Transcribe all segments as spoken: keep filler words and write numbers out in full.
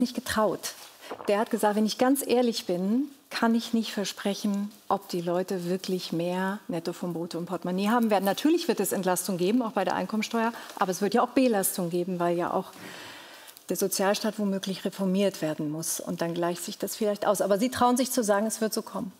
nicht getraut. Der hat gesagt, wenn ich ganz ehrlich bin, kann ich nicht versprechen, ob die Leute wirklich mehr Netto vom Brutto im Portemonnaie haben werden. Natürlich wird es Entlastung geben, auch bei der Einkommensteuer, aber es wird ja auch Belastung geben, weil ja auch der Sozialstaat womöglich reformiert werden muss. Und dann gleicht sich das vielleicht aus. Aber Sie trauen sich zu sagen, es wird so kommen.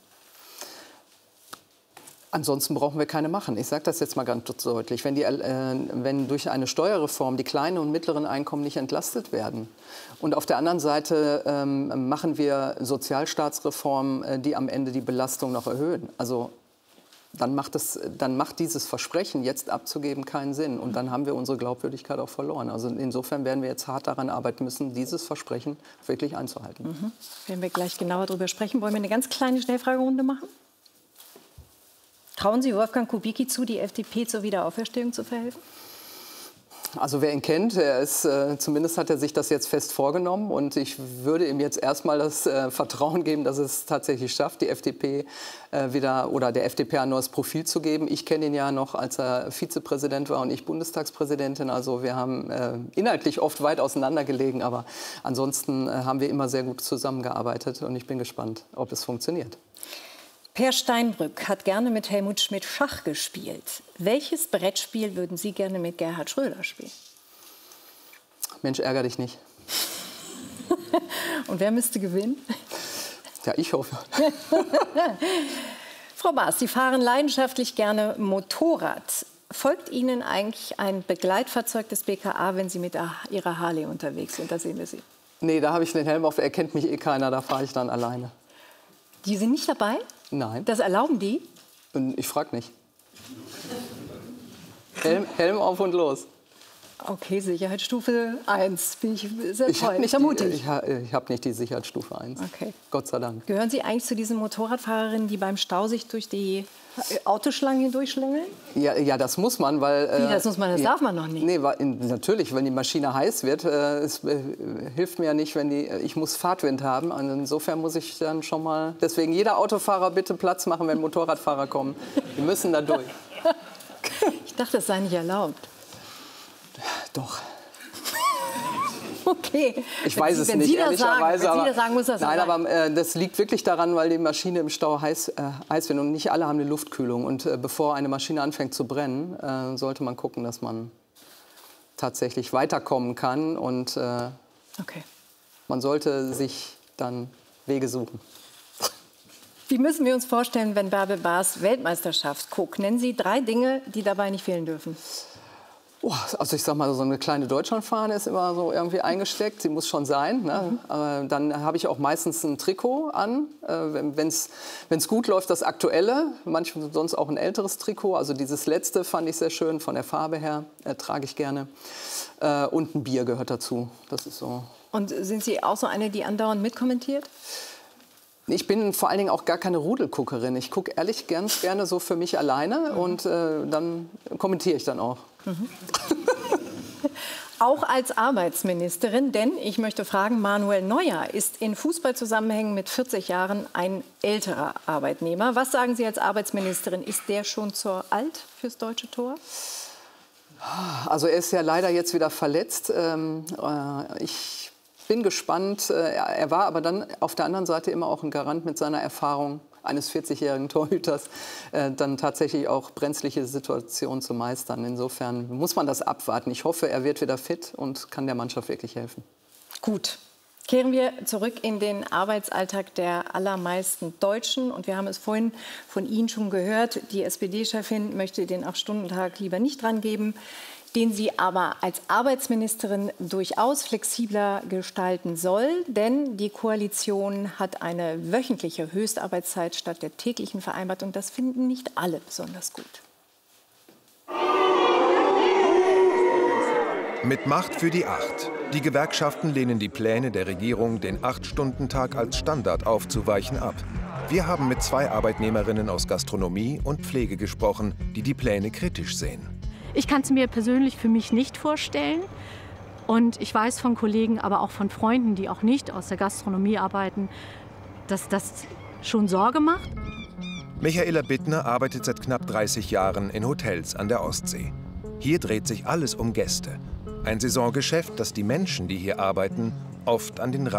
Ansonsten brauchen wir keine machen. Ich sage das jetzt mal ganz deutlich. Wenn, die, äh, wenn durch eine Steuerreform die kleinen und mittleren Einkommen nicht entlastet werden und auf der anderen Seite ähm, machen wir Sozialstaatsreformen, äh, die am Ende die Belastung noch erhöhen. Also dann macht, das, dann macht dieses Versprechen, jetzt abzugeben, keinen Sinn. Und dann haben wir unsere Glaubwürdigkeit auch verloren. Also insofern werden wir jetzt hart daran arbeiten müssen, dieses Versprechen wirklich einzuhalten. Mhm. Werden wir gleich genauer darüber sprechen. Wollen wir eine ganz kleine Schnellfragerunde machen? Trauen Sie Wolfgang Kubicki zu, die F D P zur Wiederauferstehung zu verhelfen? Also wer ihn kennt, er ist, äh, zumindest hat er sich das jetzt fest vorgenommen. Und ich würde ihm jetzt erstmal das äh, Vertrauen geben, dass es tatsächlich schafft, die F D P äh, wieder oder der F D P ein neues Profil zu geben. Ich kenne ihn ja noch, als er Vizepräsident war und ich Bundestagspräsidentin. Also wir haben äh, inhaltlich oft weit auseinander gelegen, aber ansonsten äh, haben wir immer sehr gut zusammengearbeitet. Und ich bin gespannt, ob es funktioniert. Per Steinbrück hat gerne mit Helmut Schmidt Schach gespielt. Welches Brettspiel würden Sie gerne mit Gerhard Schröder spielen? Mensch, ärgere dich nicht. Und wer müsste gewinnen? Ja, ich hoffe. Frau Baas, Sie fahren leidenschaftlich gerne Motorrad. Folgt Ihnen eigentlich ein Begleitfahrzeug des B K A, wenn Sie mit Ihrer Harley unterwegs sind? Da sehen wir Sie. Nee, da habe ich den Helm auf. Er kennt mich eh keiner. Da fahre ich dann alleine. Die sind nicht dabei? Nein. Das erlauben die? Und ich frage nicht. Helm, Helm auf und los. Okay, Sicherheitsstufe eins. Bin ich sehr ich toll. Nicht Vermute die, ich. Ich, ich habe nicht die Sicherheitsstufe eins. Okay. Gott sei Dank. Gehören Sie eigentlich zu diesen Motorradfahrerinnen, die beim Stau sich durch die Autoschlangen hindurchschlängeln? Ja, ja, das muss man, weil... Wie, das muss man, das ja, darf man noch nicht? Nee, weil, natürlich, wenn die Maschine heiß wird, äh, es äh, hilft mir ja nicht, wenn die... Ich muss Fahrtwind haben, und insofern muss ich dann schon mal... Deswegen jeder Autofahrer bitte Platz machen, wenn Motorradfahrer kommen. Die müssen da durch. Ich dachte, das sei nicht erlaubt. Doch. Okay. Ich weiß Sie, es nicht, ehrlicherweise. Sagen, wenn Sie das sagen, muss das nein, sein. aber äh, das liegt wirklich daran, weil die Maschine im Stau heiß, äh, heiß wird. Und nicht alle haben eine Luftkühlung. Und äh, bevor eine Maschine anfängt zu brennen, äh, sollte man gucken, dass man tatsächlich weiterkommen kann. Und äh, okay. man sollte sich dann Wege suchen. Wie müssen wir uns vorstellen, wenn Bärbel Baas Weltmeisterschaft guckt? Nennen Sie drei Dinge, die dabei nicht fehlen dürfen. Oh, also ich sag mal, so eine kleine Deutschlandfahne ist immer so irgendwie eingesteckt. Sie muss schon sein. Ne? Mhm. Äh, dann habe ich auch meistens ein Trikot an. Äh, wenn es gut läuft, das aktuelle. Manchmal sonst auch ein älteres Trikot. Also dieses letzte fand ich sehr schön, von der Farbe her äh, trage ich gerne. Äh, und ein Bier gehört dazu. Das ist so. Und sind Sie auch so eine, die andauernd mitkommentiert? Ich bin vor allen Dingen auch gar keine Rudelguckerin. Ich gucke ehrlich ganz gerne so für mich alleine. Mhm. Und äh, dann kommentiere ich dann auch. Mhm. Auch als Arbeitsministerin, denn ich möchte fragen, Manuel Neuer ist in Fußballzusammenhängen mit vierzig Jahren ein älterer Arbeitnehmer. Was sagen Sie als Arbeitsministerin? Ist der schon zu alt fürs deutsche Tor? Also er ist ja leider jetzt wieder verletzt. Ähm, äh, ich bin gespannt. Äh, er war aber dann auf der anderen Seite immer auch ein Garant mit seiner Erfahrung eines vierzigjährigen Torhüters, äh, dann tatsächlich auch brenzliche Situationen zu meistern. Insofern muss man das abwarten. Ich hoffe, er wird wieder fit und kann der Mannschaft wirklich helfen. Gut. Kehren wir zurück in den Arbeitsalltag der allermeisten Deutschen. Und wir haben es vorhin von Ihnen schon gehört, die S P D-Chefin möchte den Acht-Stunden-Tag lieber nicht dran geben, den sie aber als Arbeitsministerin durchaus flexibler gestalten soll. Denn die Koalition hat eine wöchentliche Höchstarbeitszeit statt der täglichen vereinbart. Und das finden nicht alle besonders gut. Mit Macht für die Acht. Die Gewerkschaften lehnen die Pläne der Regierung, den Acht-Stunden-Tag als Standard aufzuweichen, ab. Wir haben mit zwei Arbeitnehmerinnen aus Gastronomie und Pflege gesprochen, die die Pläne kritisch sehen. Ich kann es mir persönlich für mich nicht vorstellen. Und ich weiß von Kollegen, aber auch von Freunden, die auch nicht aus der Gastronomie arbeiten, dass das schon Sorge macht. Michaela Bittner arbeitet seit knapp dreißig Jahren in Hotels an der Ostsee. Hier dreht sich alles um Gäste. Ein Saisongeschäft, das die Menschen, die hier arbeiten, oft an den Rand